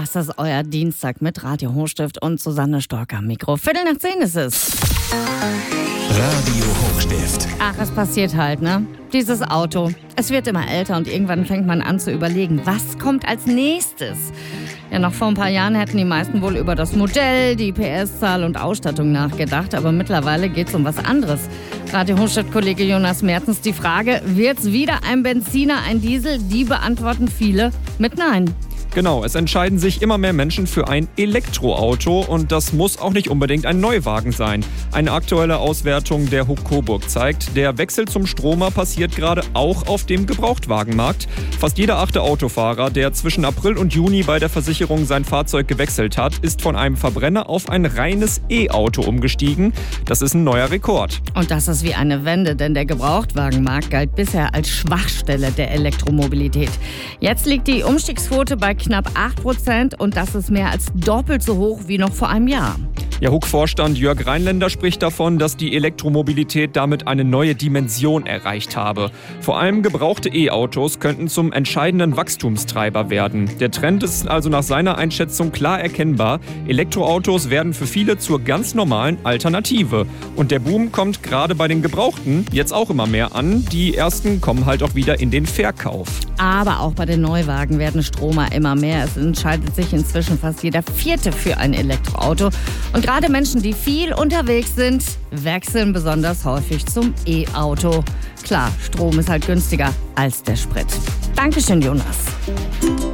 Das ist euer Dienstag mit Radio Hochstift und Susanne Stork am Mikro. 9:15 ist es. Radio Hochstift. Ach, es passiert halt, ne? Dieses Auto. Es wird immer älter und irgendwann fängt man an zu überlegen, was kommt als nächstes? Ja, noch vor ein paar Jahren hätten die meisten wohl über das Modell, die PS-Zahl und Ausstattung nachgedacht, aber mittlerweile geht es um was anderes. Radio Hochstift-Kollege Jonas Mertens, die Frage, wird's wieder ein Benziner, ein Diesel? Die beantworten viele mit Nein. Genau, es entscheiden sich immer mehr Menschen für ein Elektroauto und das muss auch nicht unbedingt ein Neuwagen sein. Eine aktuelle Auswertung der HUK Coburg zeigt, der Wechsel zum Stromer passiert gerade auch auf dem Gebrauchtwagenmarkt. Fast jeder 8. Autofahrer, der zwischen April und Juni bei der Versicherung sein Fahrzeug gewechselt hat, ist von einem Verbrenner auf ein reines E-Auto umgestiegen. Das ist ein neuer Rekord. Und das ist wie eine Wende, denn der Gebrauchtwagenmarkt galt bisher als Schwachstelle der Elektromobilität. Jetzt liegt die Umstiegsquote bei knapp 8% und das ist mehr als doppelt so hoch wie noch vor einem Jahr. Ja, HUK-Vorstand Jörg Rheinländer spricht davon, dass die Elektromobilität damit eine neue Dimension erreicht habe. Vor allem gebrauchte E-Autos könnten zum entscheidenden Wachstumstreiber werden. Der Trend ist also nach seiner Einschätzung klar erkennbar. Elektroautos werden für viele zur ganz normalen Alternative. Und der Boom kommt gerade bei den Gebrauchten jetzt auch immer mehr an. Die ersten kommen halt auch wieder in den Verkauf. Aber auch bei den Neuwagen werden Stromer immer mehr. Es entscheidet sich inzwischen fast jeder Vierte für ein Elektroauto. Und gerade Menschen, die viel unterwegs sind, wechseln besonders häufig zum E-Auto. Klar, Strom ist halt günstiger als der Sprit. Dankeschön, Jonas.